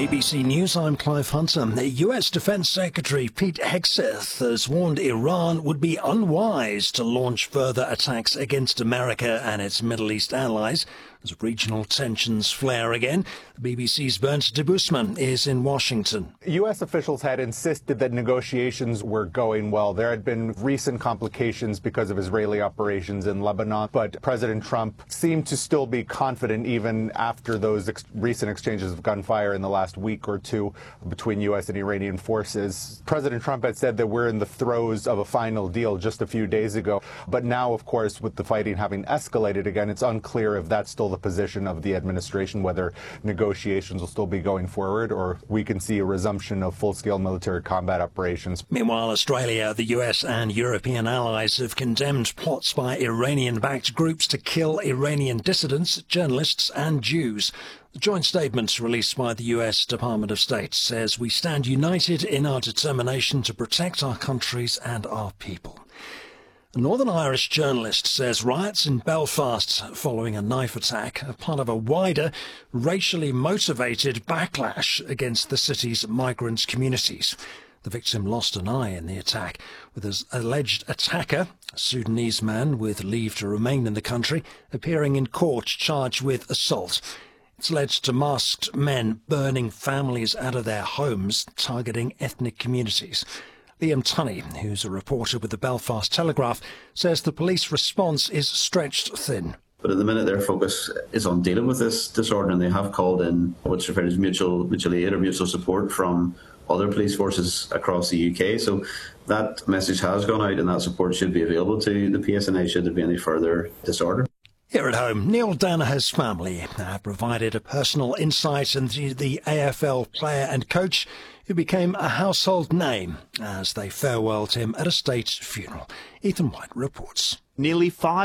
ABC News, I'm Clive Hunter. The US Defense Secretary Pete Hegseth has warned Iran would be unwise to launch further attacks against America and its Middle East allies as regional tensions flare again. The BBC's Bernd de Busman is in Washington. U.S. officials had insisted that negotiations were going well. There had been recent complications because of Israeli operations in Lebanon, but President Trump seemed to still be confident even after those recent exchanges of gunfire in the last week or two between U.S. and Iranian forces. President Trump had said that we're in the throes of a final deal just a few days ago. But now, of course, with the fighting having escalated again, it's unclear if that's still the position of the administration, whether negotiations will still be going forward or we can see a resumption of full-scale military combat operations. Meanwhile, Australia, the US and European allies have condemned plots by Iranian-backed groups to kill Iranian dissidents, journalists and Jews. The joint statement released by the US Department of State says we stand united in our determination to protect our countries and our people. A Northern Irish journalist says riots in Belfast following a knife attack are part of a wider, racially motivated backlash against the city's migrant communities. The victim lost an eye in the attack, with his alleged attacker, a Sudanese man with leave to remain in the country, appearing in court charged with assault. It's led to masked men burning families out of their homes, targeting ethnic communities. Liam Tunney, who's a reporter with the Belfast Telegraph, says the police response is stretched thin. But at the minute their focus is on dealing with this disorder, and they have called in what's referred as mutual aid or mutual support from other police forces across the UK. So that message has gone out and that support should be available to the PSNI should there be any further disorder. Here at home, Neil Danaher's family provided a personal insight into the AFL player and coach who became a household name as they farewelled him at a state funeral. Ethan White reports. Nearly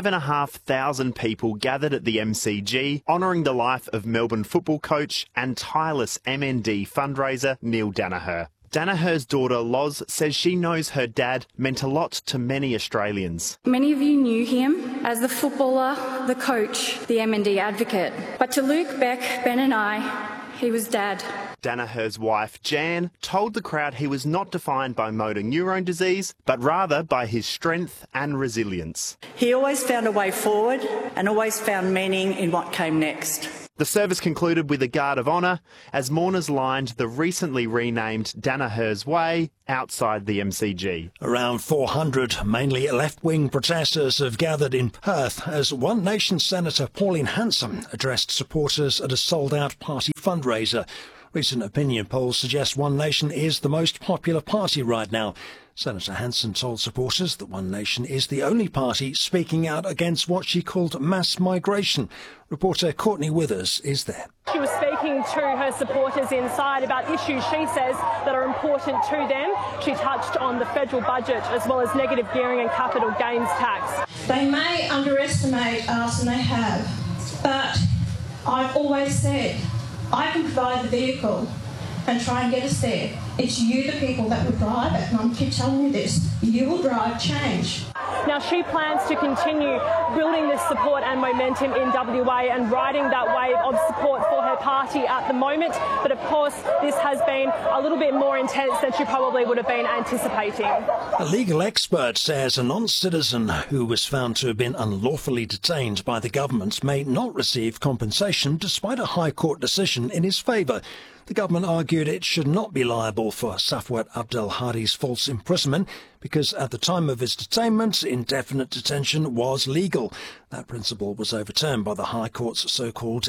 5,500 people gathered at the MCG, honouring the life of Melbourne football coach and tireless MND fundraiser Neil Danaher. Danaher's daughter Loz says she knows her dad meant a lot to many Australians. Many of you knew him as the footballer, the coach, the MND advocate. But to Luke, Beck, Ben and I, he was Dad. Danaher's wife Jan told the crowd he was not defined by motor neurone disease, but rather by his strength and resilience. He always found a way forward and always found meaning in what came next. The service concluded with a guard of honour as mourners lined the recently renamed Danaher's Way outside the MCG. Around 400, mainly left-wing protesters have gathered in Perth as One Nation Senator Pauline Hanson addressed supporters at a sold-out party fundraiser. Recent opinion polls suggest One Nation is the most popular party right now. Senator Hanson told supporters that One Nation is the only party speaking out against what she called mass migration. Reporter Courtney Withers is there. She was speaking to her supporters inside about issues she says that are important to them. She touched on the federal budget as well as negative gearing and capital gains tax. They may underestimate us, and they have, but I've always said I can provide the vehicle and try and get us there. It's you, the people, that will drive it, and I keep telling you this. You will drive change. Now, she plans to continue building this support and momentum in WA and riding that wave of support for her party at the moment. But of course, this has been a little bit more intense than she probably would have been anticipating. A legal expert says a non-citizen who was found to have been unlawfully detained by the government may not receive compensation despite a High Court decision in his favour. The government argued it should not be liable for Safwat Abdel Hadi's false imprisonment because at the time of his detainment, indefinite detention was legal. That principle was overturned by the High Court's so-called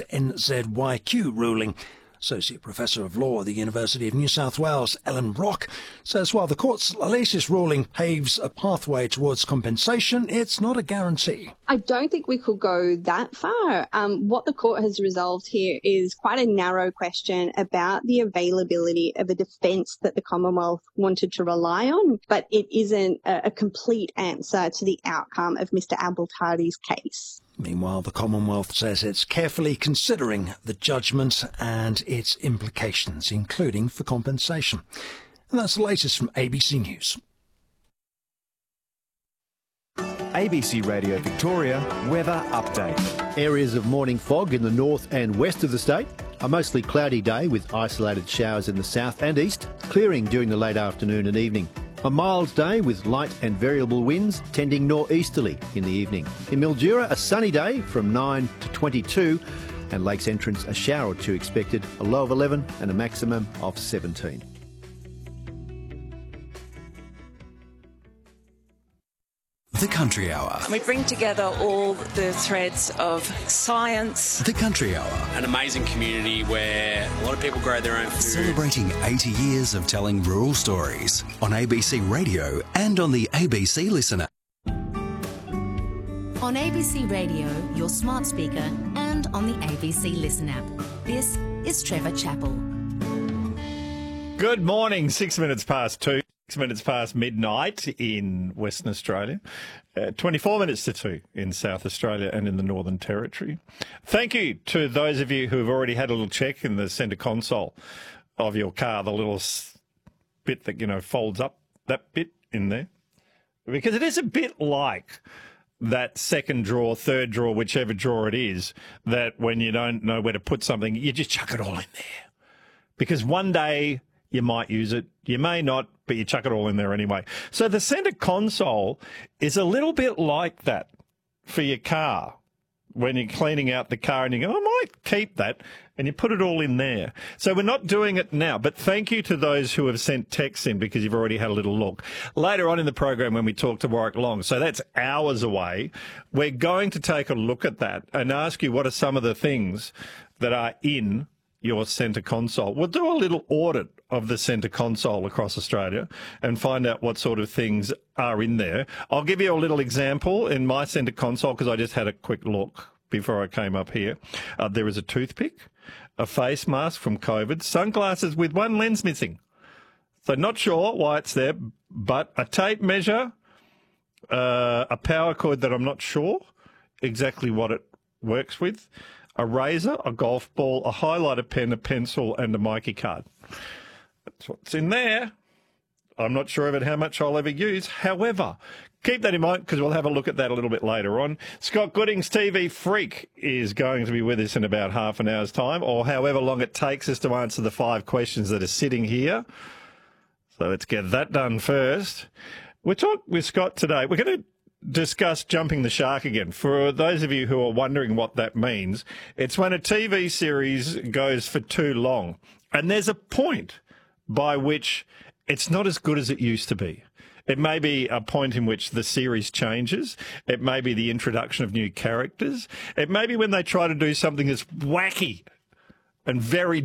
NZYQ ruling. Associate Professor of Law at the University of New South Wales, Ellen Brock, says while the court's latest ruling paves a pathway towards compensation, it's not a guarantee. I don't think we could go that far. What the court has resolved here is quite a narrow question about the availability of a defence that the Commonwealth wanted to rely on, but it isn't a complete answer to the outcome of Mr Abdel Hadi's case. Meanwhile, the Commonwealth says it's carefully considering the judgment and its implications, including for compensation. And that's the latest from ABC News. ABC Radio Victoria weather update. Areas of morning fog in the north and west of the state. A mostly cloudy day with isolated showers in the south and east, clearing during the late afternoon and evening. A mild day with light and variable winds tending northeasterly in the evening. In Mildura, a sunny day from 9 to 22, and Lakes Entrance, a shower or two expected, a low of 11 and a maximum of 17. The Country Hour. We bring together all the threads of science. The Country Hour. An amazing community where a lot of people grow their own food. Celebrating 80 years of telling rural stories on ABC Radio and on the ABC Listener. On ABC Radio, your smart speaker, and on the ABC Listen app. This is Trevor Chappell. Good morning, 6 minutes past 2. 6 minutes past midnight in Western Australia, 24 minutes to 2 in South Australia and in the Northern Territory. Thank you to those of you who have already had a little check in the centre console of your car, the little bit that, folds up, that bit in there. Because it is a bit like that second drawer, third drawer, whichever drawer it is, that when you don't know where to put something, you just chuck it all in there. Because one day you might use it, you may not, but you chuck it all in there anyway. So the centre console is a little bit like that for your car. When you're cleaning out the car and you go, I might keep that, and you put it all in there. So we're not doing it now, but thank you to those who have sent texts in because you've already had a little look. Later on in the program when we talk to Warwick Long, so that's hours away, we're going to take a look at that and ask you what are some of the things that are in your centre console. We'll do a little audit of the centre console across Australia and find out what sort of things are in there. I'll give you a little example in my centre console because I just had a quick look before I came up here. There is a toothpick, a face mask from COVID, sunglasses with one lens missing. So not sure why it's there, but a tape measure, a power cord that I'm not sure exactly what it works with, a razor, a golf ball, a highlighter pen, a pencil, and a Mikey card. That's what's in there. I'm not sure about how much I'll ever use. However, keep that in mind because we'll have a look at that a little bit later on. Scott Gooding's TV Freak is going to be with us in about half an hour's time, or however long it takes us to answer the 5 questions that are sitting here. So let's get that done first. We're talking with Scott today. We're going to discuss jumping the shark again. For those of you who are wondering what that means, it's when a TV series goes for too long. And there's a point by which it's not as good as it used to be. It may be a point in which the series changes. It may be the introduction of new characters. It may be when they try to do something that's wacky and very